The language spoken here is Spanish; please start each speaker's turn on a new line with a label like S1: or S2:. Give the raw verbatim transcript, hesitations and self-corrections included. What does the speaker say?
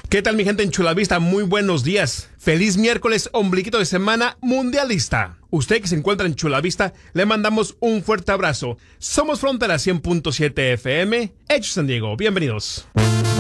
S1: ¿Qué tal mi gente en Chulavista? Muy buenos días. Feliz miércoles, ombliguito de semana mundialista. Usted que se encuentra en Chulavista, le mandamos un fuerte abrazo. Somos Frontera cien punto siete F M, Hechos San Diego. Bienvenidos.